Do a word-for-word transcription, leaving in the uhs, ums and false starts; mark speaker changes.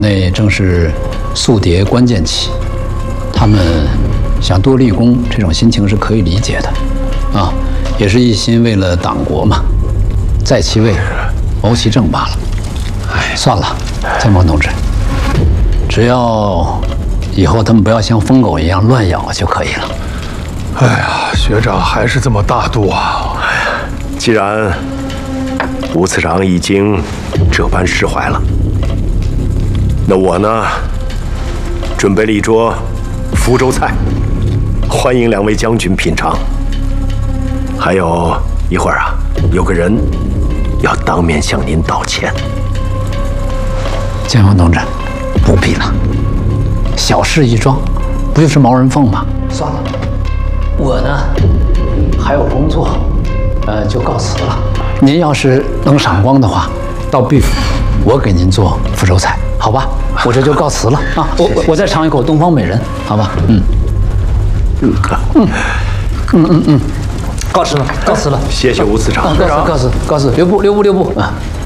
Speaker 1: 那正是宿敌关键期，他们想多立功，这种心情是可以理解的，啊，也是一心为了党国嘛，在其位，谋其政罢了。哎，算了，参谋同志，只要以后他们不要像疯狗一样乱咬就可以了。
Speaker 2: 哎呀，学长还是这么大度啊！
Speaker 3: 哎呀，既然吴次长已经这般释怀了。 那我呢，准备了一桌福州菜，欢迎两位将军品尝。还有一会儿啊，有个人要当面向您道歉。
Speaker 1: 建峰同志，不必了，小事一桩，不就是毛人凤吗？算了，我呢还有工作，呃，就告辞了。您要是能赏光的话，到毕府我给您做福州菜。 好吧，我这就告辞了啊！我我我再尝一口东方美人，好吧？嗯，嗯嗯嗯嗯嗯，告辞了，告辞了。
Speaker 3: 谢谢吴次长。
Speaker 1: 告辞告辞告辞，留步留步留步啊！